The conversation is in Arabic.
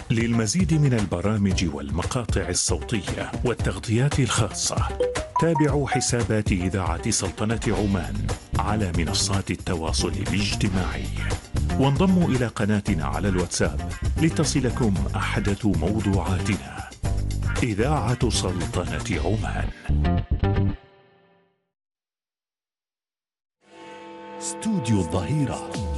للمزيد من البرامج والمقاطع الصوتية والتغطيات الخاصة تابعوا حسابات إذاعة سلطنة عمان على منصات التواصل الاجتماعي، وانضموا إلى قناتنا على الواتساب لتصلكم أحدث موضوعاتنا. إذاعة سلطنة عمان. استوديو الظهيرة.